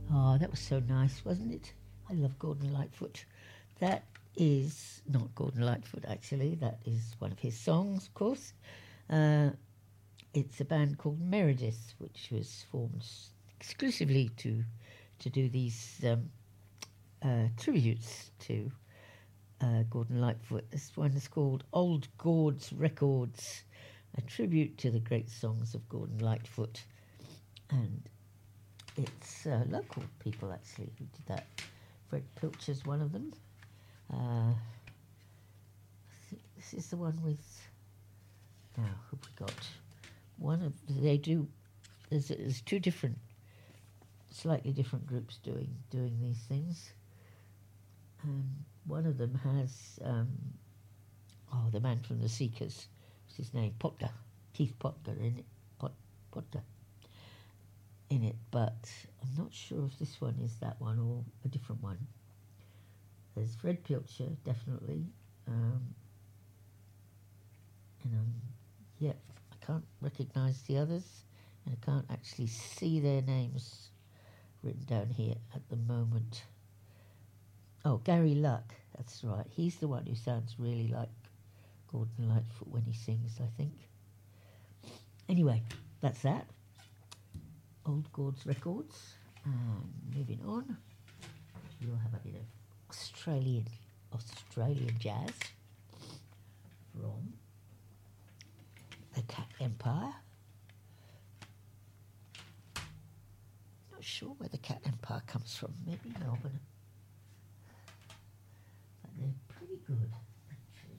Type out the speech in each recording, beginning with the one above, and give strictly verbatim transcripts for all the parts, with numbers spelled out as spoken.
Oh, that was so nice, wasn't it? I love Gordon Lightfoot. That is not Gordon Lightfoot, actually. That is one of his songs, of course. Uh, it's a band called Meredith, which was formed exclusively to to do these um, uh, tributes to uh, Gordon Lightfoot. This one is called Old Gord's Records, a tribute to the great songs of Gordon Lightfoot. And it's uh, local people, actually, who did that. Fred Pilcher's one of them. Uh, I think this is the one with... Now, who have we got? One of... They do... There's, there's two different, slightly different groups doing doing these things. And one of them has... Um, oh, the man from The Seekers. What's his name? Potger. Keith Potger in it. Pot, Potger. In it, but I'm not sure if this one is that one or a different one. There's Fred Pilcher, definitely. Um, and um, yeah, I can't recognise the others, and I can't actually see their names written down here at the moment. Oh, Gary Luck, that's right. He's the one who sounds really like Gordon Lightfoot when he sings, I think. Anyway, that's that. Old Gord's Records. And moving on, we'll have a bit of Australian Australian jazz from the Cat Empire. Not sure where the Cat Empire comes from. Maybe Melbourne. But they're pretty good, actually.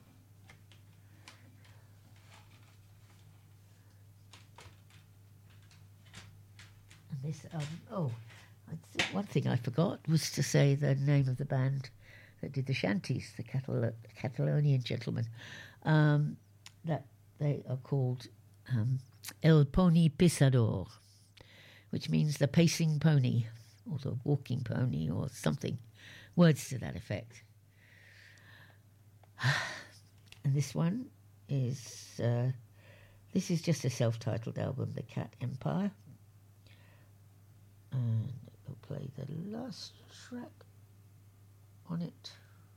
And this, um, oh, I th- one thing I forgot was to say the name of the band that did the shanties, the Catal- Catalonian gentlemen. Um, that they are called um, El Pony Pisador, which means the pacing pony, or the walking pony, or something. Words to that effect. And this one is, uh, this is just a self-titled album, The Cat Empire. And I'll play the last track on it.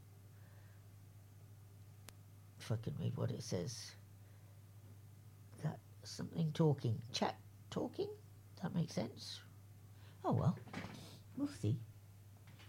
If I can read what it says. That something talking. Chat talking? Does that make sense? Oh well, we'll see.